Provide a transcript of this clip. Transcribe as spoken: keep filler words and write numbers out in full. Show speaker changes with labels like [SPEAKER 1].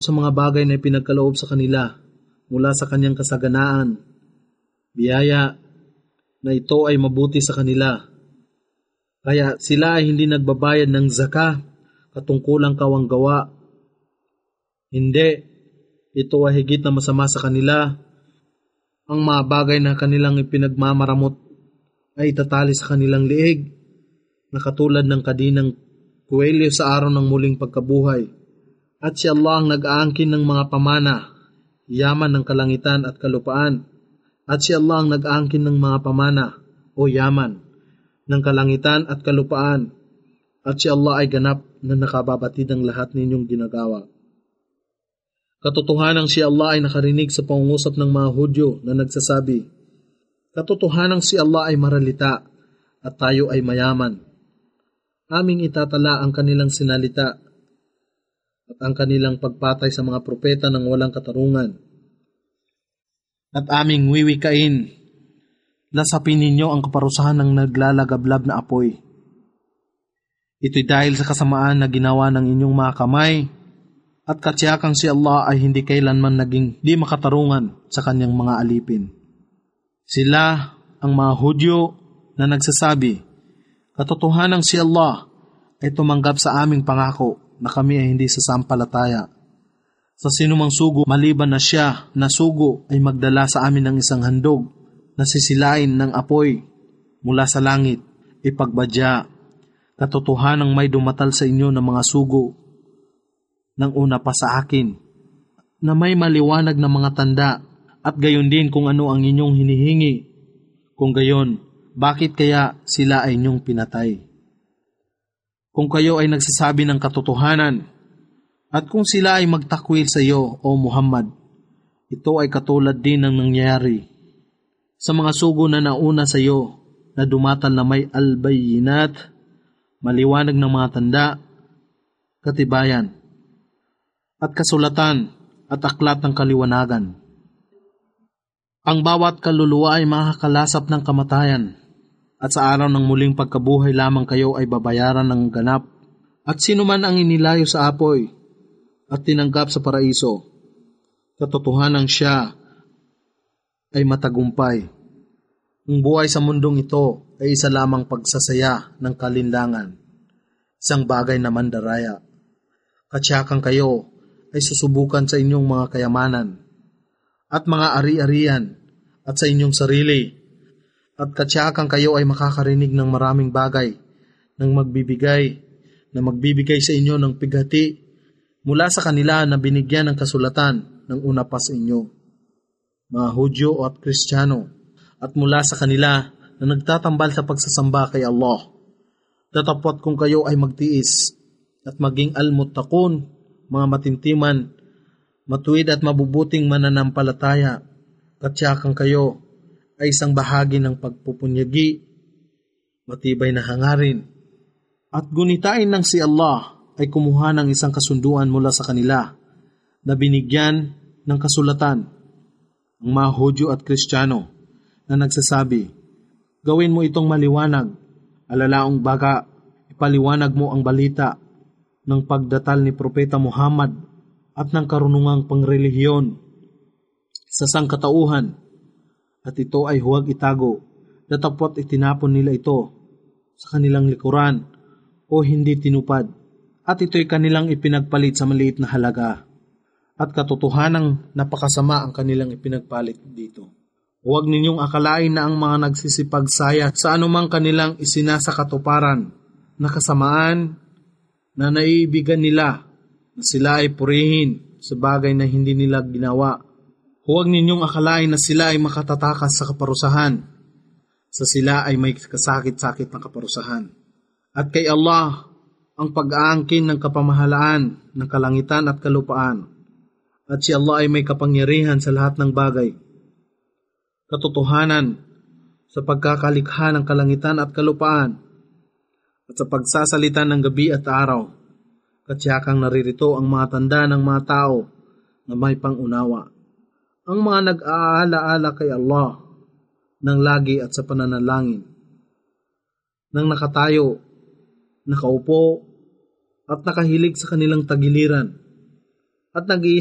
[SPEAKER 1] sa mga bagay na ipinagkaloob sa kanila mula sa kanyang kasaganaan, biyaya na ito ay mabuti sa kanila. Kaya sila ay hindi nagbabayad ng zaka katungkulang kawanggawa. Hindi, ito ay higit na masama sa kanila. Ang mga bagay na kanilang ipinagmamaramot ay itatali sa kanilang liig, na katulad ng kadinang kuwelyo sa araw ng muling pagkabuhay. At si Allah ang nag-aangkin ng mga pamana, yaman ng kalangitan at kalupaan. At si Allah ang nag-aangkin ng mga pamana o yaman ng kalangitan at kalupaan. At si Allah ay ganap na nakababatid ang lahat ninyong ginagawa. Katotohanang si Allah ay nakarinig sa pangungusap ng mga Hudyo na nagsasabi, katotohanang si Allah ay maralita at tayo ay mayaman. Aming itatala ang kanilang sinalita at ang kanilang pagpatay sa mga propeta ng walang katarungan. At aming wiwikain, lasapin ninyo ang kaparusahan ng naglalagablab na apoy. Ito'y dahil sa kasamaan na ginawa ng inyong mga kamay, at katsiyakang si Allah ay hindi kailanman naging di makatarungan sa kanyang mga alipin. Sila ang mga Hudyo na nagsasabi, katotohanang si Allah ay tumanggap sa aming pangako na kami ay hindi sasampalataya. Sa sinumang sugo maliban na siya na sugo ay magdala sa amin ng isang handog na sisilain ng apoy mula sa langit, ipagbadya. Katotohanang may dumatal sa inyo ng mga sugo ng una pa sa akin, na may maliwanag na mga tanda, at gayon din kung ano ang inyong hinihingi. Kung gayon, bakit kaya sila ay inyong pinatay? Kung kayo ay nagsasabi ng katotohanan, at kung sila ay magtakwil sa iyo, O Muhammad, ito ay katulad din ng nangyari sa mga sugo na nauna sa iyo, na dumatal na may albayinat, maliwanag ng mga tanda, katibayan, at kasulatan at aklat ng kaliwanagan. Ang bawat kaluluwa ay makakalasap ng kamatayan, at sa araw ng muling pagkabuhay lamang kayo ay babayaran ng ganap. At sino man ang inilayo sa apoy at tinanggap sa paraiso, katotohanan siya ay matagumpay. Ang buhay sa mundong ito ay isa lamang pagsasaya ng kalinlangan, isang bagay na mandaraya. Katsyakan kayo ay susubukan sa inyong mga kayamanan at mga ari-arian at sa inyong sarili, at katsyakan kayo ay makakarinig ng maraming bagay ng magbibigay na magbibigay sa inyo ng pighati mula sa kanila na binigyan ng kasulatan ng una pa sa inyo, mga Hudyo at Kristiyano, at mula sa kanila na nagtatambal sa pagsasamba kay Allah. Datapwat kung kayo ay magtiis at maging almuttaqun, mga matintiman, matuwid at mabubuting mananampalataya, katsyakan kayo ay isang bahagi ng pagpupunyagi, matibay na hangarin. At gunitain ng si Allah ay kumuha ng isang kasunduan mula sa kanila na binigyan ng kasulatan, ang mga Hudyo at Kristiyano, na nagsasabi, gawin mo itong maliwanag, alalaong baga, ipaliwanag mo ang balita ng pagdatal ni Propeta Muhammad at ng karunungang pangrelihiyon sa sangkatauhan, at ito ay huwag itago, datapwat itinapon nila ito sa kanilang likuran o hindi tinupad, at ito'y kanilang ipinagpalit sa maliit na halaga, at katotohanang napakasama ang kanilang ipinagpalit dito. Huwag ninyong akalain na ang mga nagsisipagsaya sa anumang kanilang isinasakatuparan na kasamaan na naiibigan nila na sila ay purihin sa bagay na hindi nila ginawa. Huwag ninyong akalain na sila ay makatatakas sa kaparusahan, sa sila ay may kasakit-sakit na kaparusahan. At kay Allah ang pag-aangkin ng kapamahalaan ng kalangitan at kalupaan, at si Allah ay may kapangyarihan sa lahat ng bagay. Katotohanan sa pagkakalikha ng kalangitan at kalupaan, at sa pagsasalita ng gabi at araw, katsiyakang naririto ang mga tanda ng mga tao na may pangunawa. Ang mga nag-aala-ala kay Allah ng lagi at sa pananalangin, nang nakatayo, nakaupo, at nakahilig sa kanilang tagiliran, at nag